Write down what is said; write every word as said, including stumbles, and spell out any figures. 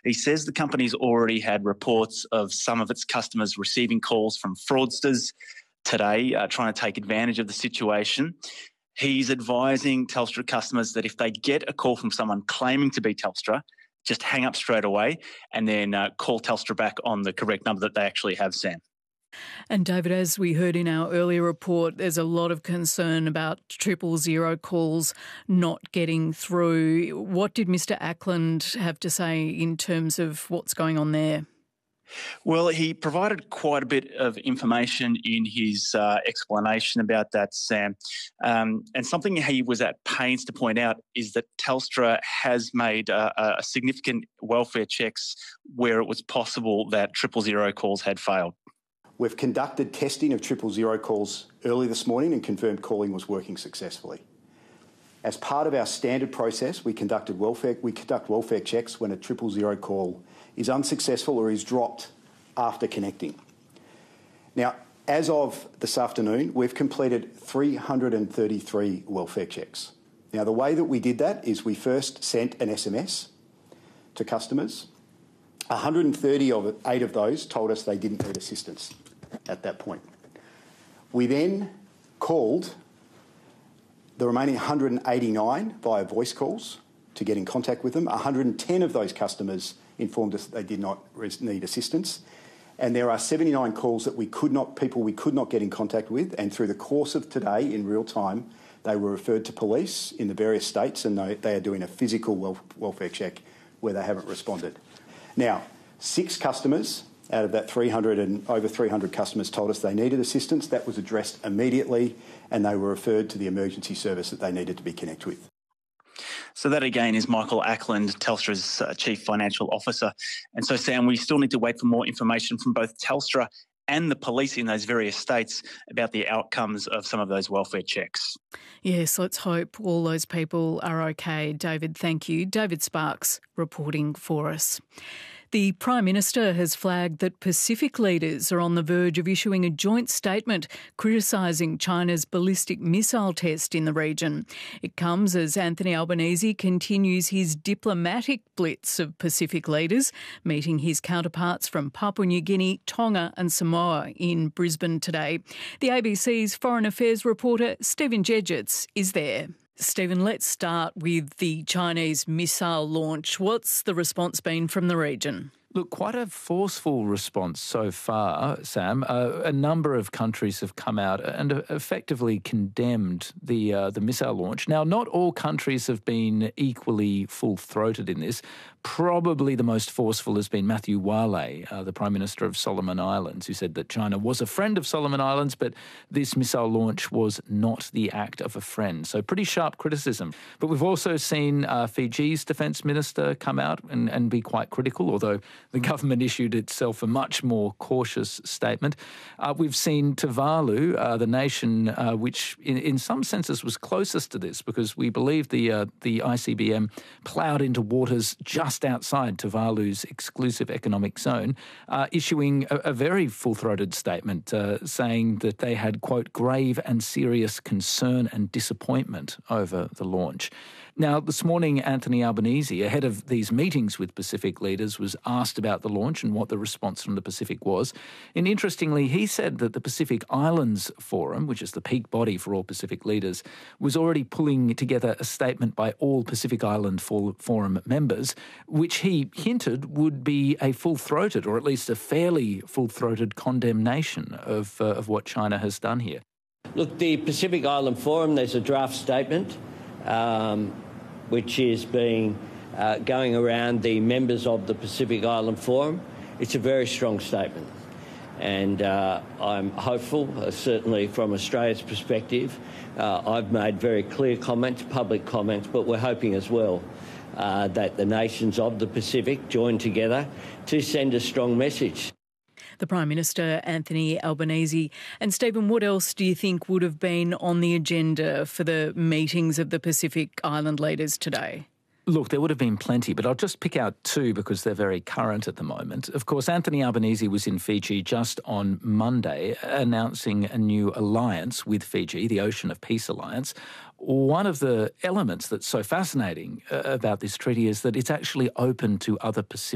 He says the company's already had reports of some of its customers receiving calls from fraudsters today, uh, trying to take advantage of the situation. He's advising Telstra customers that if they get a call from someone claiming to be Telstra, just hang up straight away and then uh, call Telstra back on the correct number that they actually have, Sam. And David, as we heard in our earlier report, there's a lot of concern about triple zero calls not getting through. What did Mister Ackland have to say in terms of what's going on there? Well, he provided quite a bit of information in his uh, explanation about that, Sam. Um, and something he was at pains to point out is that Telstra has made uh, a significant welfare checks where it was possible that triple zero calls had failed. We've conducted testing of triple zero calls early this morning and confirmed calling was working successfully. As part of our standard process, we conducted welfare, we conduct welfare checks when a triple zero call is unsuccessful or is dropped after connecting. Now, as of this afternoon, we've completed three hundred thirty-three welfare checks. Now, the way that we did that is we first sent an S M S to customers. one hundred thirty of eight of those told us they didn't need assistance at that point. We then called the remaining one hundred eighty-nine via voice calls to get in contact with them. one hundred ten of those customers informed us that they did not need assistance. And there are seventy-nine calls that we could not, people we could not get in contact with. And through the course of today, in real time, they were referred to police in the various states and they, they are doing a physical wel- welfare check where they haven't responded. Now, six customers out of that three hundred and over three hundred customers told us they needed assistance. That was addressed immediately and they were referred to the emergency service that they needed to be connected with. So that again is Michael Ackland, Telstra's uh, Chief Financial Officer. And so, Sam, we still need to wait for more information from both Telstra and the police in those various states about the outcomes of some of those welfare checks. Yes, let's hope all those people are okay. David, thank you. David Sparks reporting for us. The Prime Minister has flagged that Pacific leaders are on the verge of issuing a joint statement criticising China's ballistic missile test in the region. It comes as Anthony Albanese continues his diplomatic blitz of Pacific leaders, meeting his counterparts from Papua New Guinea, Tonga and Samoa in Brisbane today. The A B C's Foreign Affairs reporter Stephen Jedgetts is there. Stephen, let's start with the Chinese missile launch. What's the response been from the region? Look, quite a forceful response so far, Sam. Uh, a number of countries have come out and effectively condemned the uh, the missile launch. Now, not all countries have been equally full-throated in this. Probably the most forceful has been Matthew Wale, uh, the Prime Minister of Solomon Islands, who said that China was a friend of Solomon Islands, but this missile launch was not the act of a friend. So pretty sharp criticism. But we've also seen uh, Fiji's Defence Minister come out and, and be quite critical, although the government issued itself a much more cautious statement. Uh, we've seen Tuvalu, uh, the nation uh, which in, in some senses was closest to this, because we believe the uh, the I C B M ploughed into waters just outside Tuvalu's exclusive economic zone, uh, issuing a, a very full-throated statement uh, saying that they had, quote, grave and serious concern and disappointment over the launch. Now, this morning, Anthony Albanese, ahead of these meetings with Pacific leaders, was asked about the launch and what the response from the Pacific was. And interestingly, he said that the Pacific Islands Forum, which is the peak body for all Pacific leaders, was already pulling together a statement by all Pacific Island Forum members, which he hinted would be a full-throated, or at least a fairly full-throated condemnation of, uh, of what China has done here. Look, the Pacific Island Forum, there's a draft statement Um, which is being uh, going around the members of the Pacific Island Forum. It's a very strong statement. And uh, I'm hopeful, uh, certainly from Australia's perspective. Uh, I've made very clear comments, public comments, but we're hoping as well uh, that the nations of the Pacific join together to send a strong message. The Prime Minister, Anthony Albanese. And Stephen, what else do you think would have been on the agenda for the meetings of the Pacific Island leaders today? Look, there would have been plenty, but I'll just pick out two because they're very current at the moment. Of course, Anthony Albanese was in Fiji just on Monday announcing a new alliance with Fiji, the Ocean of Peace Alliance. One of the elements that's so fascinating uh, about this treaty is that it's actually open to other Pacific